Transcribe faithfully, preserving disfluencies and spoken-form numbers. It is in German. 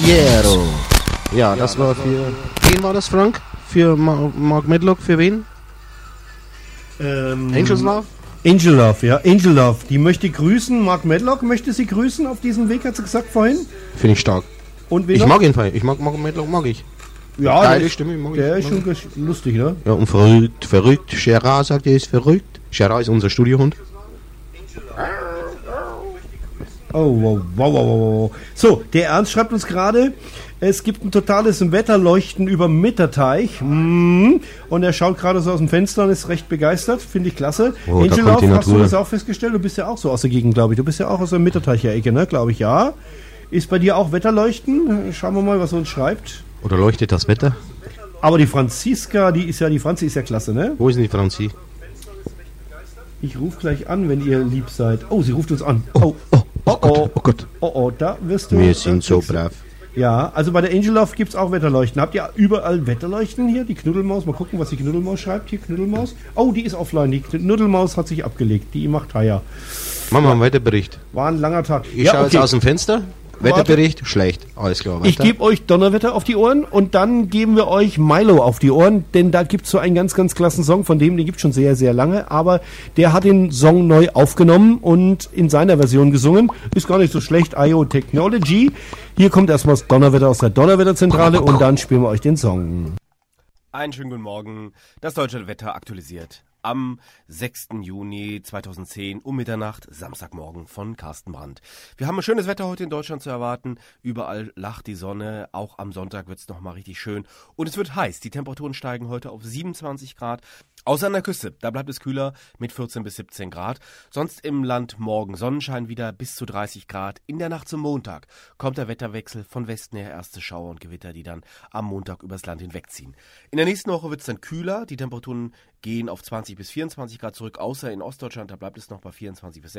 Caballero. Ja, das war für... Wen war das, Frank? Für Ma- Mark Medlock, für wen? Ähm, Angels Love? Angel Love, ja. Angel Love. Die möchte grüßen. Mark Medlock möchte sie grüßen auf diesem Weg, hat sie gesagt vorhin. Finde ich stark. Und wen Ich noch? mag ihn, ich mag Mark Medlock, mag ich. Ja, Geile der, Stimme, mag ich. der ist mag schon ich. gesch- lustig, ne? Ja, und verrückt, verrückt. Gerard sagt, er ist verrückt. Gerard ist unser Studiohund. Oh, wow, wow, wow, wow. So, der Ernst schreibt uns gerade, es gibt ein totales Wetterleuchten über Mitterteich. Mm. Und er schaut gerade so aus dem Fenster und ist recht begeistert. Finde ich klasse. Oh, da Angel kommt die Love, hast du Natur. das auch festgestellt? Du bist ja auch so aus der Gegend, glaube ich. Du bist ja auch aus der Mitterteicher Ecke, ne? Glaube ich, ja. Ist bei dir auch Wetterleuchten? Schauen wir mal, was er uns schreibt. Oder leuchtet das Wetter? Aber die Franziska, die ist ja, die Franzi ist ja klasse, ne? Wo ist denn die Franzi? Ich rufe gleich an, wenn ihr lieb seid. Oh, sie ruft uns an. Oh, oh, oh, oh, Oh Gott. oh, oh, da wirst du... Wir sind so kriegst- brav. Ja, also bei der Angel Love gibt es auch Wetterleuchten. Habt ihr überall Wetterleuchten hier? Die Knuddelmaus, mal gucken, was die Knuddelmaus schreibt. Hier, Knuddelmaus. Oh, die ist offline. Die Knuddelmaus hat sich abgelegt. Die macht Haier. Machen wir einen Weiterbericht. War ein langer Tag. Ich schaue jetzt aus dem Fenster. Warte. Wetterbericht, schlecht. Alles klar, weiter. Ich gebe euch Donnerwetter auf die Ohren und dann geben wir euch Milo auf die Ohren, denn da gibt es so einen ganz, ganz klassen Song, von dem, den gibt es schon sehr, sehr lange, aber der hat den Song neu aufgenommen und in seiner Version gesungen. Ist gar nicht so schlecht, I O Technology. Hier kommt erstmal das Donnerwetter aus der Donnerwetterzentrale und dann spielen wir euch den Song. Einen schönen guten Morgen. Das deutsche Wetter aktualisiert. Am sechsten Juni zweitausendzehn um Mitternacht, Samstagmorgen von Carsten Brandt. Wir haben ein schönes Wetter heute in Deutschland zu erwarten. Überall lacht die Sonne. Auch am Sonntag wird es nochmal richtig schön. Und es wird heiß. Die Temperaturen steigen heute auf siebenundzwanzig Grad. Außer an der Küste, da bleibt es kühler mit vierzehn bis siebzehn Grad. Sonst im Land morgen Sonnenschein wieder bis zu dreißig Grad. In der Nacht zum Montag kommt der Wetterwechsel von Westen her, erste Schauer und Gewitter, die dann am Montag übers Land hinwegziehen. In der nächsten Woche wird es dann kühler. Die Temperaturen gehen auf zwanzig bis vierundzwanzig Grad zurück, außer in Ostdeutschland, da bleibt es noch bei vierundzwanzig bis